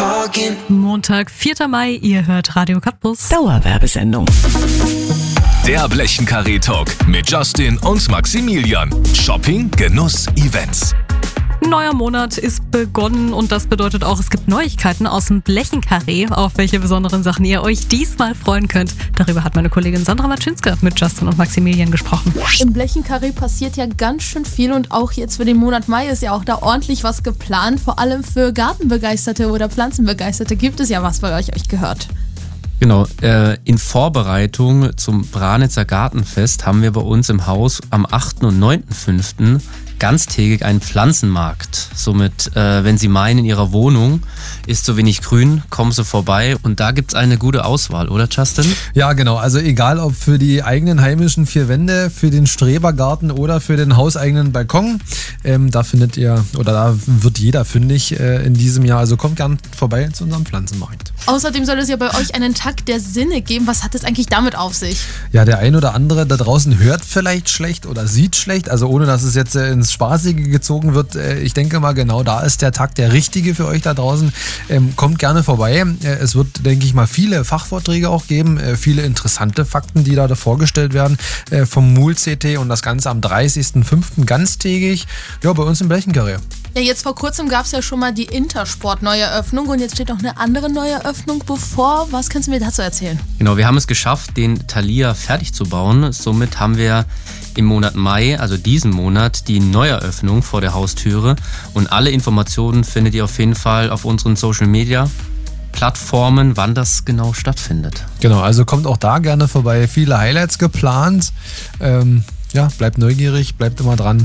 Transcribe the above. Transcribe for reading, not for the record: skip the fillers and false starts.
Montag, 4. Mai, ihr hört Radio Cottbus. Dauerwerbesendung. Der Blechenkarree-Talk mit Justin und Maximilian. Shopping, Genuss, Events. Neuer Monat ist begonnen und das bedeutet auch, es gibt Neuigkeiten aus dem Blechenkarree, auf welche besonderen Sachen ihr euch diesmal freuen könnt. Darüber hat meine Kollegin Sandra Matschinska mit Justin und Maximilian gesprochen. Im Blechenkarree passiert ja ganz schön viel und auch jetzt für den Monat Mai ist ja auch da ordentlich was geplant. Vor allem für Gartenbegeisterte oder Pflanzenbegeisterte gibt es ja was, bei euch gehört. Genau, in Vorbereitung zum Branitzer Gartenfest haben wir bei uns im Haus am 8. und 9.5. ganztägig einen Pflanzenmarkt. Somit, wenn Sie meinen, in Ihrer Wohnung ist so wenig Grün, kommen Sie vorbei und da gibt es eine gute Auswahl, oder Justin? Ja, genau. Also egal ob für die eigenen heimischen 4 Wände, für den Strebergarten oder für den hauseigenen Balkon, da findet ihr oder da wird jeder fündig in diesem Jahr. Also kommt gern vorbei zu unserem Pflanzenmarkt. Außerdem soll es ja bei euch einen Tag der Sinne geben. Was hat es eigentlich damit auf sich? Ja, der ein oder andere da draußen hört vielleicht schlecht oder sieht schlecht, also ohne dass es jetzt ins Spaßige gezogen wird. Ich denke mal, genau da ist der Tag der richtige für euch da draußen. Kommt gerne vorbei. Es wird, denke ich mal, viele Fachvorträge auch geben, viele interessante Fakten, die da vorgestellt werden vom MUL-CT und das Ganze am 30.05. ganztägig, ja, bei uns im Blechenkarree. Ja, jetzt vor kurzem gab es ja schon mal die Intersport-Neueröffnung und jetzt steht noch eine andere Neueröffnung bevor. Was kannst du mir dazu erzählen? Genau, wir haben es geschafft, den Thalia fertig zu bauen. Somit haben wir im Monat Mai, also diesen Monat, die Neueröffnung vor der Haustüre. Und alle Informationen findet ihr auf jeden Fall auf unseren Social-Media-Plattformen, wann das genau stattfindet. Genau, also kommt auch da gerne vorbei. Viele Highlights geplant. Ja, bleibt neugierig, bleibt immer dran.